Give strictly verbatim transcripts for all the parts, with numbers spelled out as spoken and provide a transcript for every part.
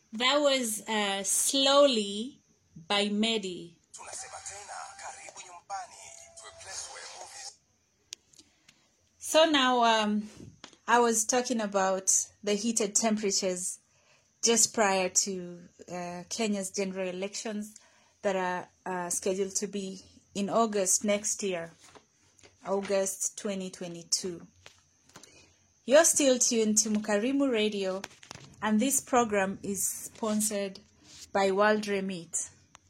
That was uh, Slowly by Medi. So now um, I was talking about the heated temperatures just prior to uh, Kenya's general elections that are uh, scheduled to be in August next year, August twenty twenty-two. You're still tuned to Mukarimu Radio, and this program is sponsored by World Remit.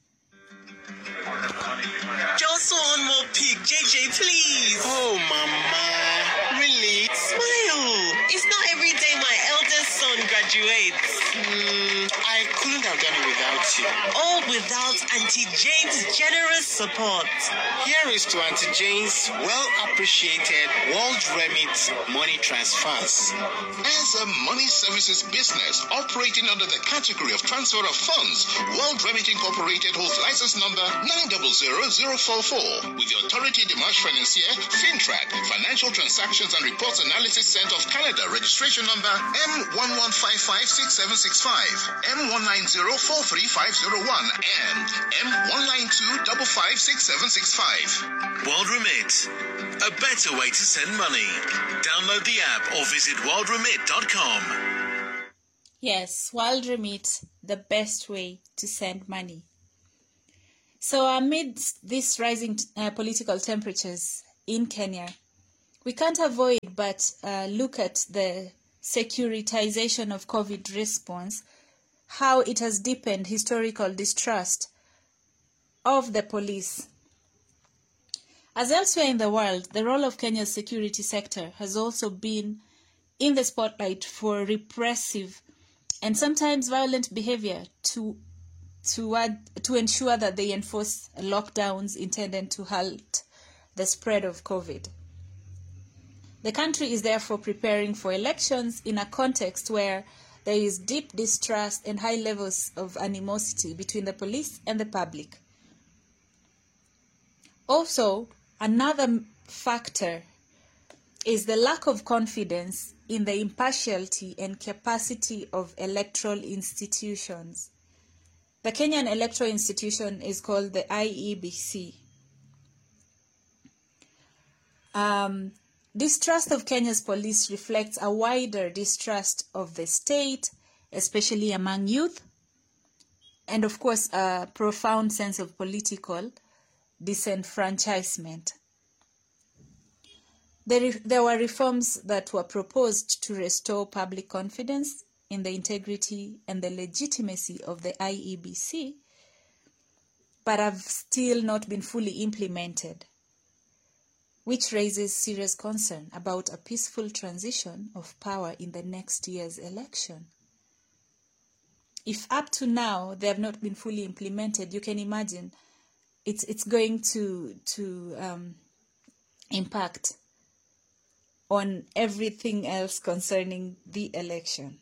Just one more pic, J J, please. Oh, Mama. Really? Smile. It's not every day my eldest son graduates. Mm, I couldn't have done it without you. All without Auntie Jane's generous support. Here is to Auntie Jane's well-appreciated World Remit money transfers. As a money services business operating under the category of transfer of funds, World Remit Incorporated holds license number nine zero zero zero four four with the Autorité des Marchés Financiers, FinTrack, Financial Transactions and Reports Analysis Center of Canada, registration number M one one five five six seven six five, M one nine zero four three five zero one, and M one nine two five five six seven six five. World Remit, a better way to send money. Download the app or visit world remit dot com. Yes, World Remit, the best way to send money. So amidst these rising uh, political temperatures in Kenya, we can't avoid but uh, look at the securitization of COVID response, how it has deepened historical distrust of the police. As elsewhere in the world, the role of Kenya's security sector has also been in the spotlight for repressive and sometimes violent behavior to to add, to ensure that they enforce lockdowns intended to halt the spread of COVID. The country is therefore preparing for elections in a context where there is deep distrust and high levels of animosity between the police and the public. Also, another factor is the lack of confidence in the impartiality and capacity of electoral institutions. The Kenyan electoral institution is called the I E B C. Um, distrust of Kenya's police reflects a wider distrust of the state, especially among youth, and of course a profound sense of political disenfranchisement. There, there were reforms that were proposed to restore public confidence in the integrity and the legitimacy of the I E B C, but have still not been fully implemented, which raises serious concern about a peaceful transition of power in the next year's election. If up to now they have not been fully implemented, you can imagine it's it's going to to um, impact on everything else concerning the election.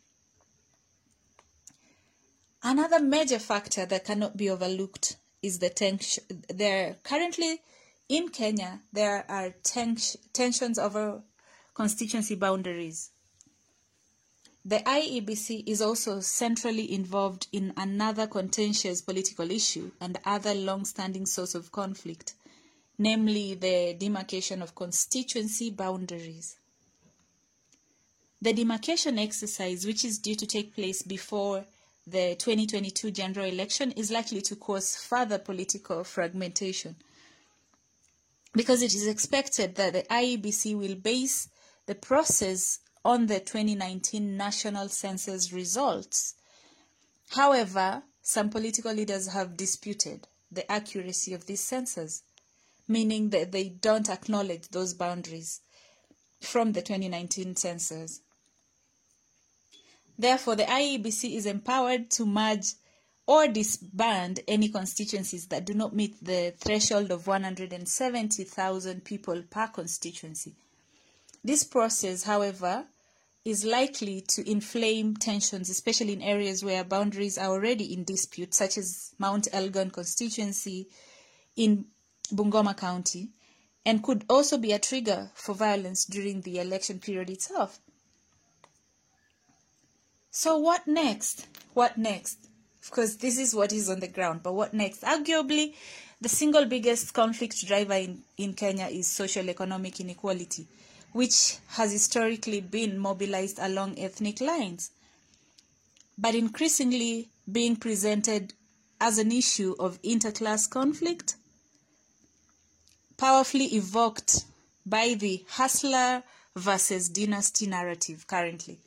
Another major factor that cannot be overlooked is the tension. There currently in Kenya there are tens- tensions over constituency boundaries. The I E B C is also centrally involved in another contentious political issue and other long-standing source of conflict, namely the demarcation of constituency boundaries. The demarcation exercise, which is due to take place before the twenty twenty-two general election, is likely to cause further political fragmentation because it is expected that the I E B C will base the process on the twenty nineteen national census results. However, some political leaders have disputed the accuracy of these census, meaning that they don't acknowledge those boundaries from the twenty nineteen census. Therefore, the I E B C is empowered to merge or disband any constituencies that do not meet the threshold of one hundred seventy thousand people per constituency. This process, however, is likely to inflame tensions, especially in areas where boundaries are already in dispute, such as Mount Elgon constituency in Bungoma County, and could also be a trigger for violence during the election period itself. So what next? What next? Of course, this is what is on the ground, but what next? Arguably, the single biggest conflict driver in, in Kenya is social economic inequality, which has historically been mobilized along ethnic lines, but increasingly being presented as an issue of interclass conflict, powerfully evoked by the hustler versus dynasty narrative currently.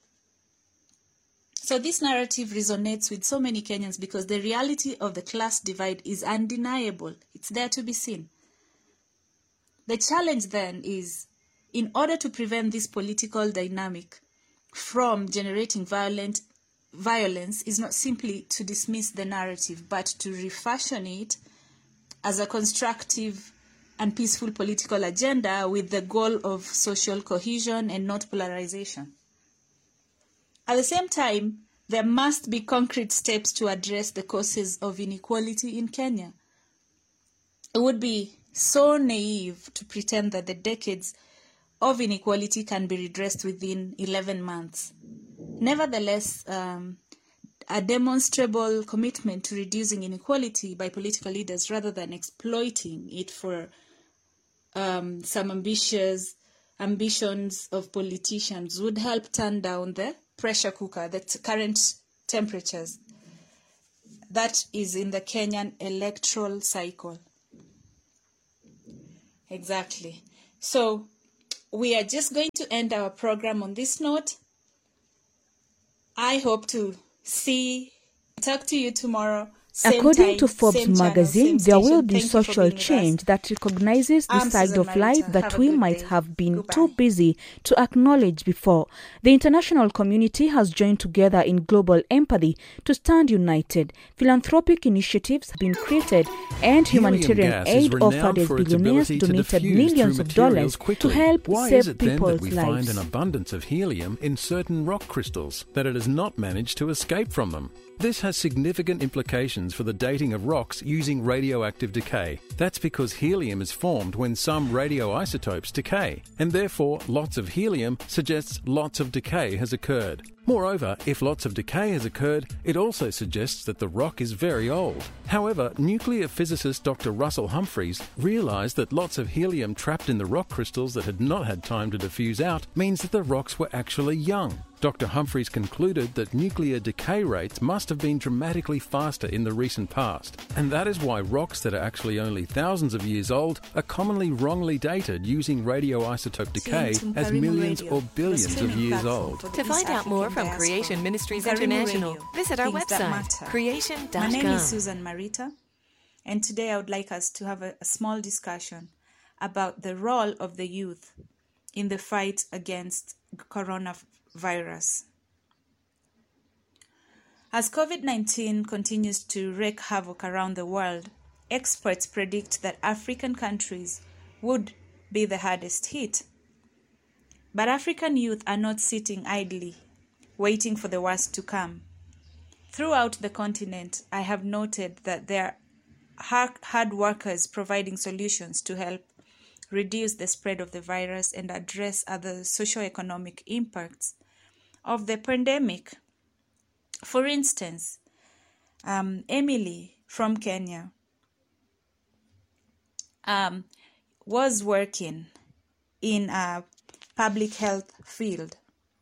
So this narrative resonates with so many Kenyans because the reality of the class divide is undeniable. It's there to be seen. The challenge then is, in order to prevent this political dynamic from generating violent violence, is not simply to dismiss the narrative, but to refashion it as a constructive and peaceful political agenda with the goal of social cohesion and not polarization. At the same time, there must be concrete steps to address the causes of inequality in Kenya. It would be so naive to pretend that the decades of inequality can be redressed within eleven months. Nevertheless, um, a demonstrable commitment to reducing inequality by political leaders rather than exploiting it for um, some ambitious ambitions of politicians would help turn down the pressure cooker, the current temperatures that is in the Kenyan electoral cycle. Exactly. So we are just going to end our program on this note. I hope to see, talk to you tomorrow. Same According time, to Forbes same channel, magazine, same there will station. be Thank you for social being with us. change that recognizes the I'm side Susan of life Marita. that Have a we good might day. have been Goodbye. too busy to acknowledge before. The international community has joined together in global empathy to stand united. Philanthropic initiatives have been created and Helium humanitarian gas is aid renowned offered as for its billionaires ability to donated diffuse millions through of dollars materials to quickly. help Why save is it then that people's we lives. find an abundance of helium in certain rock crystals, that it has not managed to escape from them? This has significant implications for the dating of rocks using radioactive decay. That's because helium is formed when some radioisotopes decay, and therefore lots of helium suggests lots of decay has occurred. Moreover, if lots of decay has occurred, it also suggests that the rock is very old. However, nuclear physicist Doctor Russell Humphreys realised that lots of helium trapped in the rock crystals that had not had time to diffuse out means that the rocks were actually young. Doctor Humphreys concluded that nuclear decay rates must have been dramatically faster in the recent past, and that is why rocks that are actually only thousands of years old are commonly wrongly dated using radioisotope decay as millions or billions of years old. To find out more from Creation Ministries Karimu International, Radio, visit our things that website, matter. creation My dot name is com. Susan Marita, and today I would like us to have a, a small discussion about the role of the youth in the fight against coronavirus. As COVID nineteen continues to wreak havoc around the world, experts predict that African countries would be the hardest hit. But African youth are not sitting idly, waiting for the worst to come. Throughout the continent, I have noted that there are hard workers providing solutions to help reduce the spread of the virus and address other socio-economic impacts of the pandemic. For instance, um, Emily from Kenya um, was working in a public health field.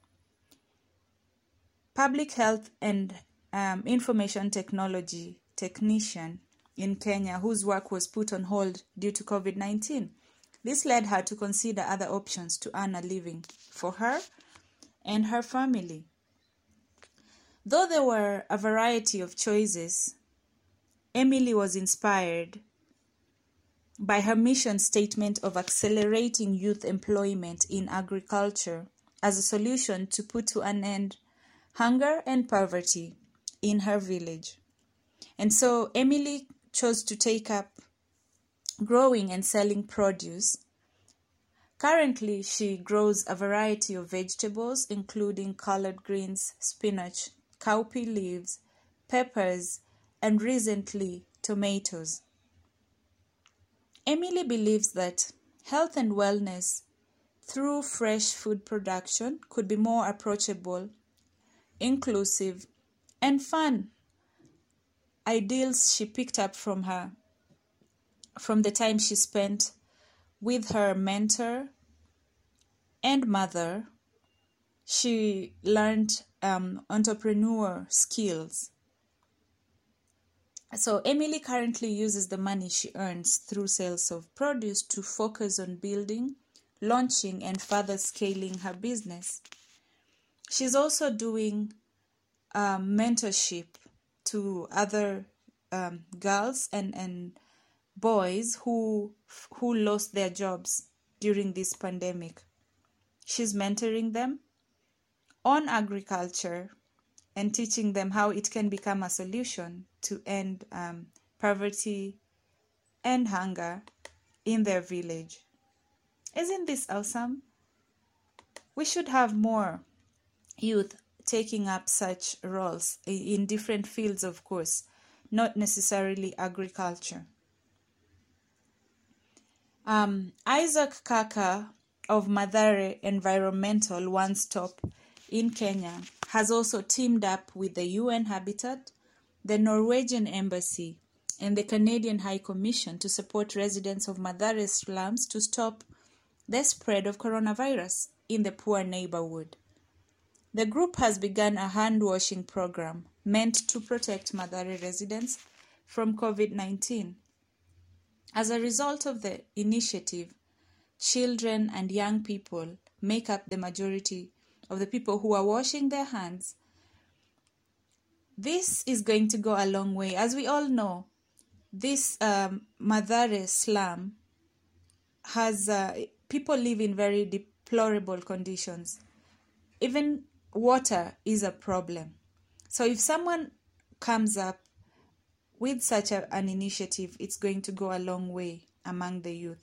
Public health and um, information technology technician in Kenya whose work was put on hold due to COVID nineteen. This led her to consider other options to earn a living for her and her family. Though there were a variety of choices, Emily was inspired by her mission statement of accelerating youth employment in agriculture as a solution to put to an end hunger and poverty in her village. And so Emily chose to take up growing and selling produce. Currently, she grows a variety of vegetables, including collard greens, spinach, cowpea leaves, peppers, and recently, tomatoes. Emily believes that health and wellness through fresh food production could be more approachable inclusive, and fun ideals she picked up from her, from the time she spent with her mentor and mother. She learned um, entrepreneur skills. So Emily currently uses the money she earns through sales of produce to focus on building, launching, and further scaling her business. She's also doing um, mentorship to other um, girls and, and boys who who lost their jobs during this pandemic. She's mentoring them on agriculture and teaching them how it can become a solution to end um, poverty and hunger in their village. Isn't this awesome? We should have more youth taking up such roles in different fields, of course, not necessarily agriculture. Um, Isaac Kaka of Mathare Environmental One Stop in Kenya has also teamed up with the U N Habitat, the Norwegian Embassy, and the Canadian High Commission to support residents of Mathare slums to stop the spread of coronavirus in the poor neighborhood. The group has begun a hand-washing program meant to protect Mathare residents from COVID nineteen. As a result of the initiative, children and young people make up the majority of the people who are washing their hands. This is going to go a long way. As we all know, this um, Mathare slum has uh, people live in very deplorable conditions. Even water is a problem. So if someone comes up with such a, an initiative, it's going to go a long way among the youth.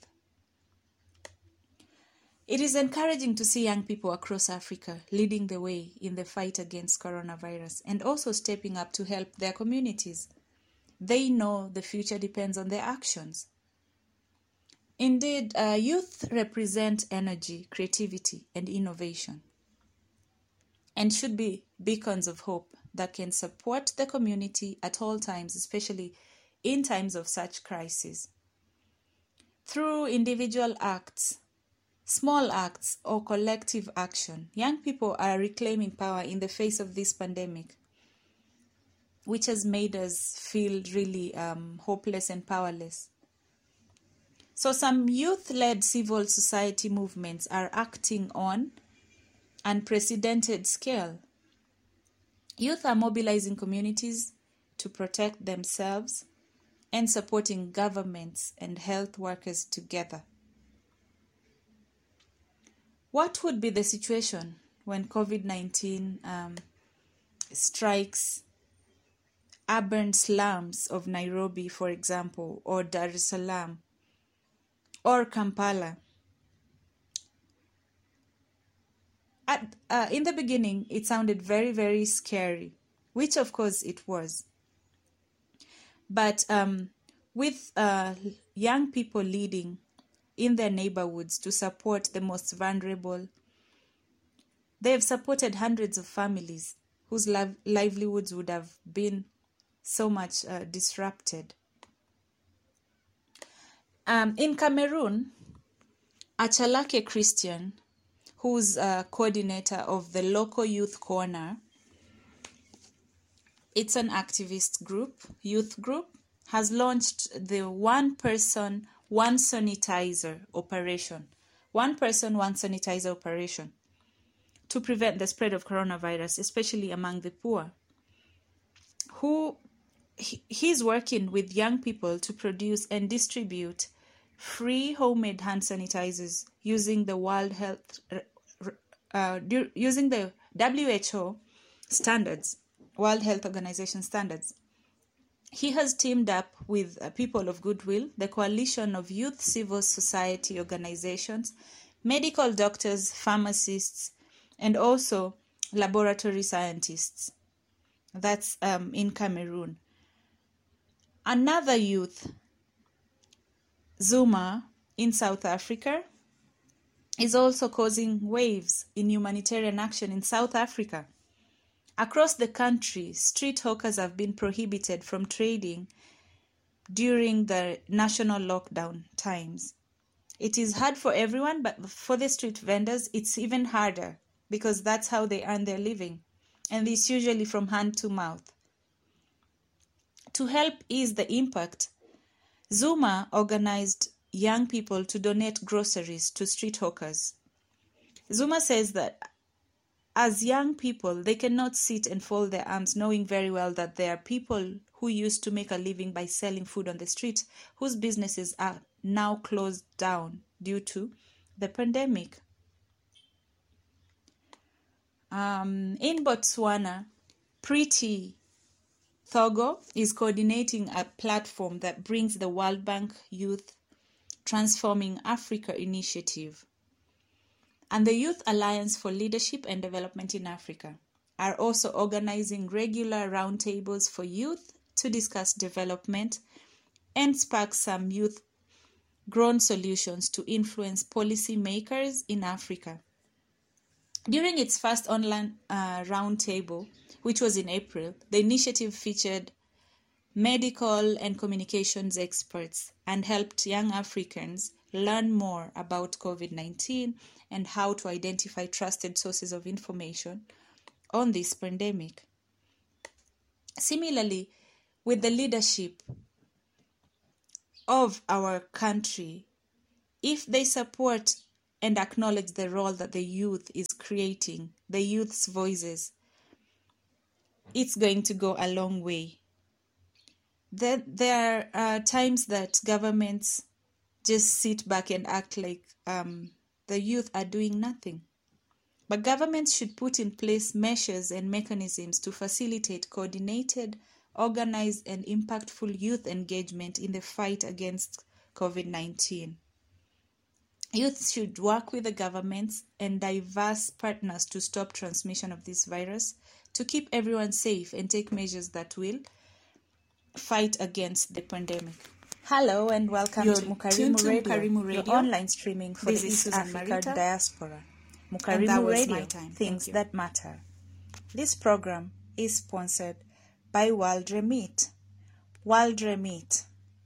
It is encouraging to see young people across Africa leading the way in the fight against coronavirus and also stepping up to help their communities. They know the future depends on their actions. Indeed, uh, youth represent energy, creativity, and innovation, and should be beacons of hope that can support the community at all times, especially in times of such crises. Through individual acts, small acts, or collective action, young people are reclaiming power in the face of this pandemic, which has made us feel really um, hopeless and powerless. So some youth-led civil society movements are acting on unprecedented scale. Youth are mobilizing communities to protect themselves and supporting governments and health workers together. What would be the situation when COVID nineteen um, strikes urban slums of Nairobi, for example, or Dar es Salaam, or Kampala? At, uh, in the beginning, it sounded very, very scary, which of course it was. But um, with uh, young people leading in their neighborhoods to support the most vulnerable, they have supported hundreds of families whose liv- livelihoods would have been so much uh, disrupted. Um, in Cameroon, Achalake Christian, who's a coordinator of the local youth corner, it's an activist group, youth group, has launched the one person, one sanitizer operation, one person, one sanitizer operation to prevent the spread of coronavirus, especially among the poor, who he, he's working with young people to produce and distribute free homemade hand sanitizers using the World Health, uh, using the W H O standards, World Health Organization standards. He has teamed up with uh, people of goodwill, the coalition of youth civil society organizations, medical doctors, pharmacists, and also laboratory scientists. That's um, in Cameroon. Another youth, Zuma, in South Africa, is also causing waves in humanitarian action in South Africa. Across the country, street hawkers have been prohibited from trading during the national lockdown times. It is hard for everyone, but for the street vendors, it's even harder because that's how they earn their living, and it's usually from hand to mouth. To help ease the impact, Zuma organized young people to donate groceries to street hawkers. Zuma says that as young people, they cannot sit and fold their arms knowing very well that there are people who used to make a living by selling food on the street whose businesses are now closed down due to the pandemic. Um, in Botswana, Pretty Thogo is coordinating a platform that brings the World Bank Youth Transforming Africa initiative and the Youth Alliance for Leadership and Development in Africa are also organizing regular roundtables for youth to discuss development and spark some youth-grown solutions to influence policy makers in Africa. During its first online uh, roundtable, which was in April, the initiative featured medical and communications experts and helped young Africans learn more about COVID nineteen and how to identify trusted sources of information on this pandemic. Similarly, with the leadership of our country, if they support and acknowledge the role that the youth is creating, the youth's voices, it's going to go a long way. There, there are times that governments just sit back and act like um, the youth are doing nothing. But governments should put in place measures and mechanisms to facilitate coordinated, organized, and impactful youth engagement in the fight against COVID nineteen. Youth should work with the governments and diverse partners to stop transmission of this virus, to keep everyone safe and take measures that will fight against the pandemic. Hello and welcome You're to Mukarimu tuned to Radio, Mukarimu Radio. your online streaming for This the is East Susan African Marita. diaspora. And that Mukarimu was Radio, my time. things Thank you. that matter. This program is sponsored by World Remit. World Remit.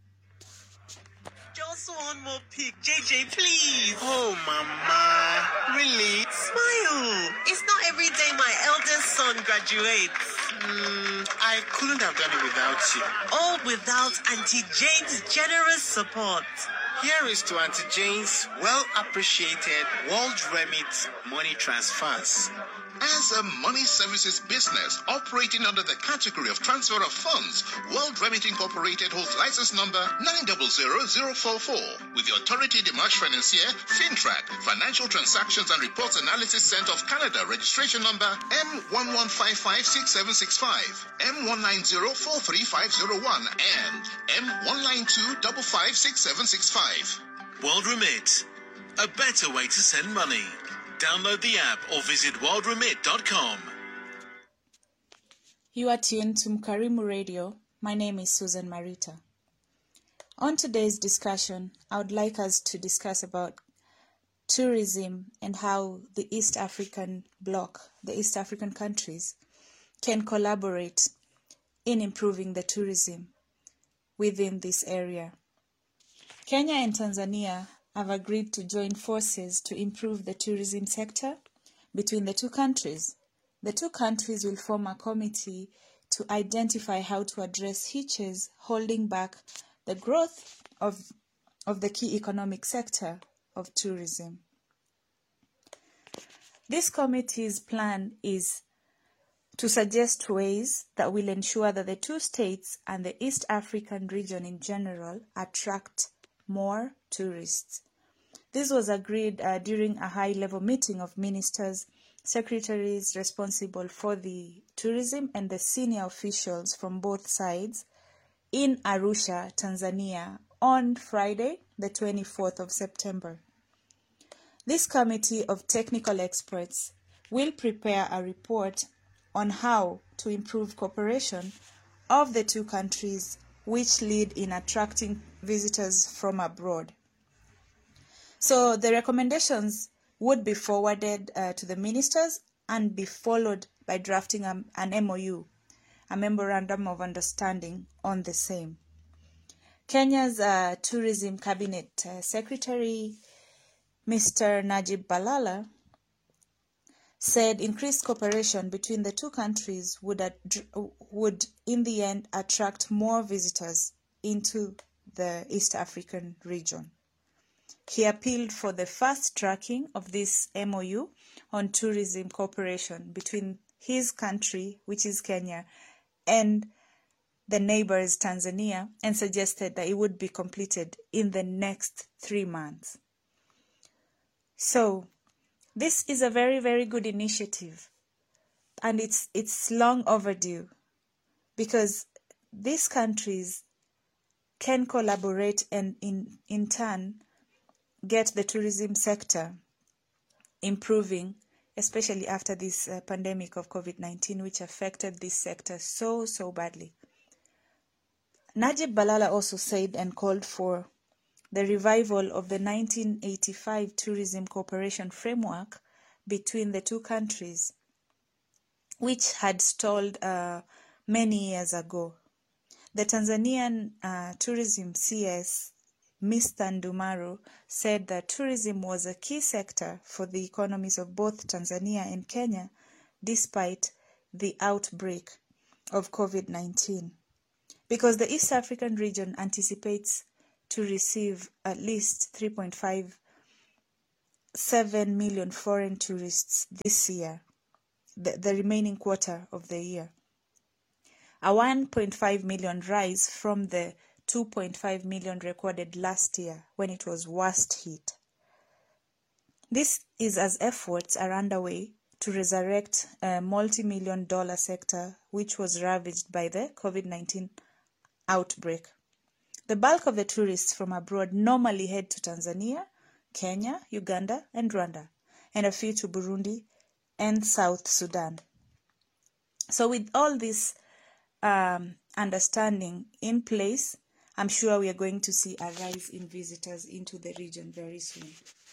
Just one more pic, J J, please. Oh, Mama. Really? Smile. It's not every day my eldest son graduates. Mm, I couldn't have done it without you. All without Auntie Jane's generous support. Here is to Auntie Jane's well-appreciated World Remit money transfers. As a money services business operating under the category of transfer of funds, World Remit Incorporated holds license number nine zero zero zero four four with the Autorité des Marchés Financiers, FinTrack, Financial Transactions and Reports Analysis Center of Canada, registration number M one one five five six seven six five, M one nine zero four three five zero one, and M one nine two five five six seven six five. World Remit, a better way to send money. Download the app or visit world remit dot com. You are tuned to Mukarimu Radio. My name is Susan Marita. On today's discussion, I would like us to discuss about tourism and how the East African bloc, the East African countries, can collaborate in improving the tourism within this area. Kenya and Tanzania have agreed to join forces to improve the tourism sector between the two countries. The two countries will form a committee to identify how to address hitches holding back the growth of, of the key economic sector of tourism. This committee's plan is to suggest ways that will ensure that the two states and the East African region in general attract more tourists. This was agreed uh, during a high-level meeting of ministers, secretaries responsible for the tourism, and the senior officials from both sides in Arusha, Tanzania, on Friday, the twenty-fourth of September. This committee of technical experts will prepare a report on how to improve cooperation of the two countries, which lead in attracting visitors from abroad. So the recommendations would be forwarded uh, to the ministers and be followed by drafting a, an M O U, a Memorandum of Understanding on the same. Kenya's uh, Tourism Cabinet uh, Secretary, Mister Najib Balala, said increased cooperation between the two countries would, ad- would in the end attract more visitors into the East African region. He appealed for the fast tracking of this M O U on tourism cooperation between his country, which is Kenya, and the neighbors Tanzania, and suggested that it would be completed in the next three months. So, this is a very, very good initiative, and it's it's long overdue, because these countries can collaborate and in, in turn get the tourism sector improving, especially after this uh, pandemic of COVID nineteen, which affected this sector so, so badly. Najib Balala also said and called for the revival of the nineteen eighty-five Tourism Cooperation Framework between the two countries, which had stalled uh, many years ago. The Tanzanian uh, Tourism C S, Mister Ndumaru, said that tourism was a key sector for the economies of both Tanzania and Kenya, despite the outbreak of COVID nineteen. Because the East African region anticipates to receive at least three point five seven million foreign tourists this year, the, the remaining quarter of the year. A one point five million rise from the two point five million recorded last year when it was worst hit. This is as efforts are underway to resurrect a multi-million dollar sector which was ravaged by the COVID nineteen outbreak. The bulk of the tourists from abroad normally head to Tanzania, Kenya, Uganda, and Rwanda, and a few to Burundi and South Sudan. So with all this um, understanding in place, I'm sure we are going to see a rise in visitors into the region very soon.